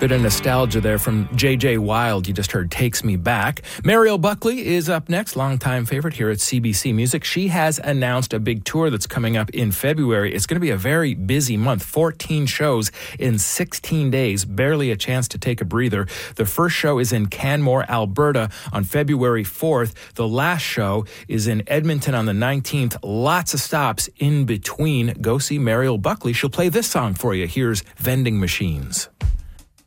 Bit of nostalgia there from J.J. Wild. You just heard Takes Me Back. Mariel Buckley is up next, longtime favorite here at CBC Music. She has announced a big tour that's coming up in February. It's going to be a very busy month, 14 shows in 16 days, barely a chance to take a breather. The first show is in Canmore, Alberta on February 4th. The last show is in Edmonton on the 19th. Lots of stops in between. Go see Mariel Buckley. She'll play this song for you. Here's Vending Machines.